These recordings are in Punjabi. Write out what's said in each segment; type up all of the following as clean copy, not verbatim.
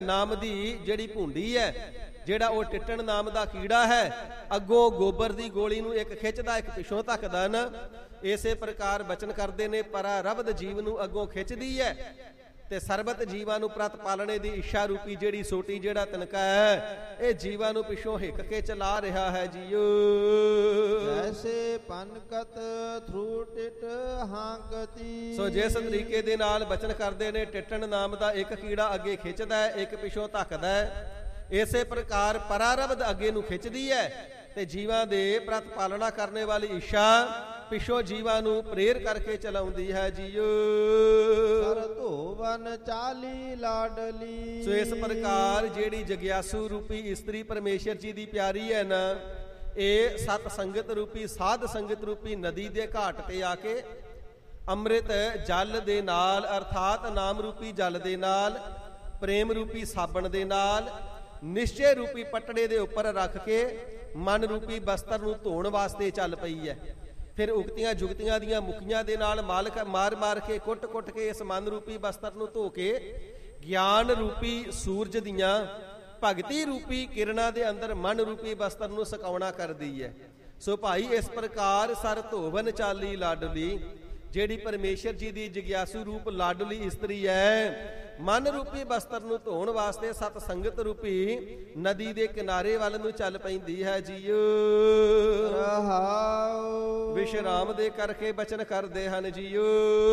ਨਾਮ ਦੀ ਜਿਹੜੀ ਭੁੰਡੀ ਹੈ, ਜਿਹੜਾ ਉਹ ਟਿੱਟਣ ਨਾਮ ਦਾ ਕੀੜਾ ਹੈ, ਅੱਗੋਂ ਗੋਬਰ ਦੀ ਗੋਲੀ ਨੂੰ ਇੱਕ ਖਿੱਚਦਾ ਇੱਕ ਪਿੱਛੋਂ ਧੱਕਦਾ ਨਾ, ਇਸੇ ਪ੍ਰਕਾਰ ਬਚਨ ਕਰਦੇ ਨੇ ਪਰਾ ਰਬਦ ਜੀਵ ਨੂੰ ਅੱਗੋਂ ਖਿੱਚਦੀ ਹੈ ਤੇ ਸਰਬਤ ਜੀਵਾਂ ਨੂੰ ਪ੍ਰਤ ਪਾਲਣੇ ਦੀ ਇੱਛਾ ਰੂਪੀ ਜਿਹੜੀ ਸੋਟੀ, ਜਿਹੜਾ ਤਿਨਕਾ ਹੈ, ਇਹ ਜੀਵਾਂ ਨੂੰ ਪਿੱਛੋਂ ਹਿੱਕ ਕੇ ਚਲਾ ਰਿਹਾ ਹੈ ਜੀਓ। ਜੈਸੇ ਪਨਕਤ ਥਰੂ ਟਿਟ ਹਾਂਕਤੀ। ਸੋ ਜਿਸ ਤਰੀਕੇ ਦੇ ਨਾਲ ਬਚਨ ਕਰਦੇ ਨੇ, ਟਿੱਟਣ ਨਾਮ ਦਾ ਇੱਕ ਕੀੜਾ ਅੱਗੇ ਖਿੱਚਦਾ ਹੈ, ਇੱਕ ਪਿੱਛੋਂ ਧੱਕਦਾ ਹੈ, ਇਸੇ ਪ੍ਰਕਾਰ ਪਰਾਰਬਦ ਅੱਗੇ ਨੂੰ ਖਿੱਚਦੀ ਹੈ ਤੇ ਜੀਵਾਂ ਦੇ ਪ੍ਰਤ ਪਾਲਣਾ ਕਰਨੇ ਵਾਲੀ ਇੱਛਾ ਪਿੱਛੋਂ ਜੀਵਾਂ ਨੂੰ ਪ੍ਰੇਰ ਕਰਕੇ ਚਲਾਉਂਦੀ ਹੈ ਜੀਓ। ਸਰ ਧੋਵਨ ਚਾਲੀ ਲਾਡਲੀ। ਸੋ ਇਸ ਪ੍ਰਕਾਰ ਜਿਹੜੀ ਜਗਿਆਸੂ ਰੂਪੀ ਇਸਤਰੀ ਪਰਮੇਸ਼ਰ ਜੀ ਦੀ ਪਿਆਰੀ ਹੈ ਨਾ, ਇਹ ਸਤ ਸੰਗਤ ਰੂਪੀ ਸਾਧ ਸੰਗਤ ਰੂਪੀ ਨਦੀ ਦੇ ਘਾਟ ਤੇ ਆ ਕੇ ਅੰਮ੍ਰਿਤ ਜਲ ਦੇ ਨਾਲ, ਅਰਥਾਤ ਨਾਮ ਰੂਪੀ ਜਲ ਦੇ ਨਾਲ, ਪ੍ਰੇਮ ਰੂਪੀ ਸਾਬਣ ਦੇ ਨਾਲ, ਨਿਸ਼ਚੇ ਰੂਪੀ ਪਟੜੇ ਦੇ ਉੱਪਰ ਰੱਖ ਕੇ ਮਨ ਰੂਪੀ ਬਸਤਰ ਨੂੰ ਧੋਣ ਵਾਸਤੇ ਚੱਲ ਪਈ ਹੈ। ਫਿਰ ਉਕਤੀਆਂ ਜੁਗਤੀਆਂ ਦੀਆਂ ਮੁਖੀਆਂ ਦੇ ਨਾਲ ਮਾਲਕ ਮਾਰ ਕੇ ਕੁੱਟ ਕੇ ਇਸ ਮਨ ਰੂਪੀ ਬਸਤਰ ਨੂੰ ਧੋ ਕੇ ਗਿਆਨ ਰੂਪੀ ਸੂਰਜ ਦੀਆਂ ਭਗਤੀ ਰੂਪੀ ਕਿਰਨਾਂ ਦੇ ਅੰਦਰ ਮਨ ਰੂਪੀ ਬਸਤਰ ਨੂੰ ਸੁਕਾਉਣਾ ਕਰਦੀ ਹੈ। ਸੋ ਭਾਈ ਇਸ ਪ੍ਰਕਾਰ ਸਰ ਧੋਵਨ ਚਾਲੀ ਲਾਡਲੀ, ਜਿਹੜੀ ਪਰਮੇਸ਼ਰ ਜੀ ਦੀ ਜਗਿਆਸੂ ਰੂਪ ਲਾਡਲੀ ਇਸਤਰੀ ਹੈ, ਮਨ ਰੂਪੀ ਬਸਤਰ ਨੂੰ ਧੋਣ ਵਾਸਤੇ ਸਤ ਸੰਗਤ ਰੂਪੀ ਨਦੀ ਦੇ ਕਿਨਾਰੇ ਵੱਲ ਨੂੰ ਚੱਲ ਪੈਂਦੀ ਹੈ ਜੀਓ। ਰਹਾਉ ਵਿਸ਼ਰਾਮ ਦੇ ਕਰਕੇ ਬਚਨ ਕਰਦੇ ਹਨ ਜੀਓ।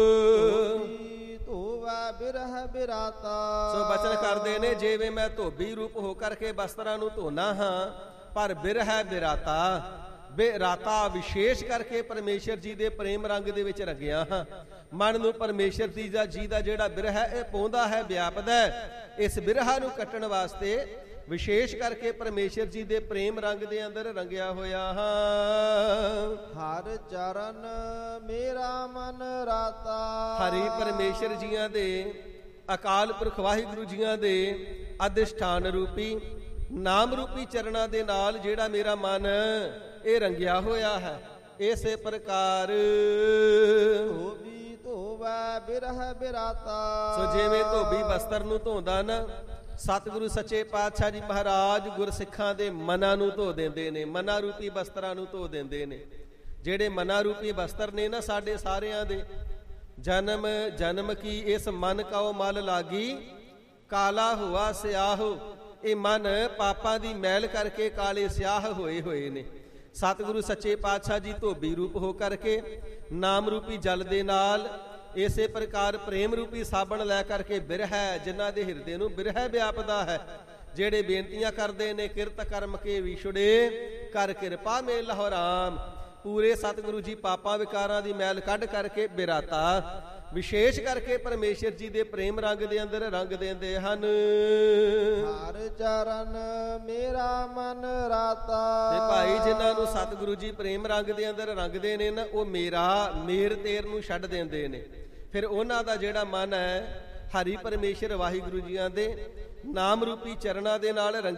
ਧੋਵਾ ਬਿਰਹ ਬਿਰਾਤਾ। ਸੋ ਬਚਨ ਕਰਦੇ ਨੇ, ਜਿਵੇਂ ਮੈਂ ਧੋਬੀ ਰੂਪ ਹੋ ਕਰਕੇ ਬਸਤਰਾਂ ਨੂੰ ਧੋਣਾ ਹਾਂ, ਪਰ ਬਿਰਹ ਬਿਰਾਤਾ, ਬੇਰਾਤਾ ਵਿਸ਼ੇਸ਼ ਕਰਕੇ ਪਰਮੇਸ਼ਰ ਜੀ ਦੇ ਪ੍ਰੇਮ ਰੰਗ ਦੇ ਵਿੱਚ ਰੰਗਿਆ ਹਾਂ। ਮਨ ਨੂੰ ਪਰਮੇਸ਼ਰ ਜੀ ਦਾ ਜਿਹੜਾ ਬਿਰਹ ਹੈ ਇਹ ਪਾਉਂਦਾ ਹੈ, ਵਿਆਪਦਾ ਹੈ। ਇਸ ਬਿਰਹਾ ਨੂੰ ਕੱਟਣ ਵਾਸਤੇ ਵਿਸ਼ੇਸ਼ ਕਰਕੇ ਪਰਮੇਸ਼ਰ ਜੀ ਦੇ ਪ੍ਰੇਮ ਰੰਗ ਦੇ ਅੰਦਰ ਰੰਗਿਆ ਹੋਇਆ ਹਾਂ। ਹਰ ਚਰਨ ਮੇਰਾ ਮਨ ਰਾਤਾ। ਹਰੀ ਪਰਮੇਸ਼ਰ ਜੀਆਂ ਦੇ, ਅਕਾਲ ਪੁਰਖ ਵਾਹਿਗੁਰੂ ਜੀਆਂ ਦੇ ਅਧਿਸ਼ਠਾਨ ਰੂਪੀ ਨਾਮ ਰੂਪੀ ਚਰਨਾਂ ਦੇ ਨਾਲ ਜਿਹੜਾ ਮੇਰਾ ਮਨ ਇਹ ਰੰਗਿਆ ਹੋਇਆ ਹੈ। ਇਸੇ ਪ੍ਰਕਾਰ ਧੋਬੀ ਧੋਵੈ ਬਿਰਹ ਬਿਰਾਤਾ। ਸੋ ਜਿਵੇਂ ਧੋਬੀ ਬਸਤਰ ਨੂੰ ਧੋਂਦਾ ਨਾ, ਸਤਿਗੁਰੂ ਸੱਚੇ ਪਾਤਸ਼ਾਹ ਜੀ ਮਹਾਰਾਜ ਗੁਰਸਿੱਖਾਂ ਦੇ ਮਨਾਂ ਨੂੰ ਧੋ ਦਿੰਦੇ ਨੇ, ਮਨਾਂ ਰੂਪੀ ਬਸਤਰਾਂ ਨੂੰ ਧੋ ਦਿੰਦੇ ਨੇ। ਜਿਹੜੇ ਮਨਾਂ ਰੂਪੀ ਬਸਤਰ ਨੇ ਨਾ ਸਾਡੇ ਸਾਰਿਆਂ ਦੇ, ਜਨਮ ਜਨਮ ਕੀ ਇਸ ਮਨ ਕਉ ਮਲ ਲਾਗੀ, ਕਾਲਾ ਹੁਆ ਸਿਆਹੋ। ਇਹ ਮਨ ਪਾਪਾਂ ਦੀ ਮੈਲ ਕਰਕੇ ਕਾਲੇ ਸਿਆਹ ਹੋਏ ਨੇ। ਸਤਿਗੁਰੂ ਸੱਚੇ ਪਾਤਸ਼ਾਹ ਜੀ ਧੋਬੀ ਰੂਪ ਹੋ ਕਰਕੇ ਨਾਮ ਰੂਪੀ ਜਲ ਦੇ ਨਾਲ, ਇਸੇ ਪ੍ਰਕਾਰ ਪ੍ਰੇਮ ਰੂਪੀ ਸਾਬਣ ਲੈ ਕਰਕੇ ਬਿਰਹਿ, ਜਿਨ੍ਹਾਂ ਦੇ ਹਿਰਦੇ ਨੂੰ ਬਿਰਹਿ ਵਿਆਪਦਾ ਹੈ, ਜਿਹੜੇ ਬੇਨਤੀਆਂ ਕਰਦੇ ਨੇ, ਕਿਰਤ ਕਰਮ ਕੇ ਵਿਛੜੇ ਕਰ ਕਿਰਪਾ ਮੇ ਲਹੁ ਰਾਮ। ਪੂਰੇ ਸਤਿਗੁਰੂ ਜੀ ਪਾਪਾਂ ਵਿਕਾਰਾਂ ਦੀ ਮੈਲ ਕੱਢ ਕਰਕੇ ਬਿਰਾਤਾ, ਵਿਸ਼ੇਸ਼ ਕਰਕੇ ਪਰਮੇਸ਼ਰ ਜੀ ਦੇ ਪ੍ਰੇਮ ਰੰਗ ਦੇ ਅੰਦਰ ਰੰਗ ਦਿੰਦੇ ਹਨ। ਹਰ ਚਰਨ ਮੇਰਾ ਮਨ ਰਾਤਾ। ਤੇ ਭਾਈ ਜਿਨ੍ਹਾਂ ਨੂੰ ਸਤਿਗੁਰੂ ਜੀ ਪ੍ਰੇਮ ਰੰਗ ਦੇ ਅੰਦਰ ਰੰਗਦੇ ਨੇ ਨਾ, ਉਹ ਮੇਰ ਤੇਰ ਨੂੰ ਛੱਡ ਦਿੰਦੇ ਨੇ। ਫਿਰ ਉਹਨਾਂ ਦਾ ਜਿਹੜਾ ਮਨ ਹੈ ਹਰੀ ਪਰਮੇਸ਼ਰ ਵਾਹਿਗੁਰੂ ਜੀਆਂ ਦੇ ਨਾਮ ਰੂਪੀ ਚਰਨਾਂ ਦੇ ਨਾਲ ਰੰਗ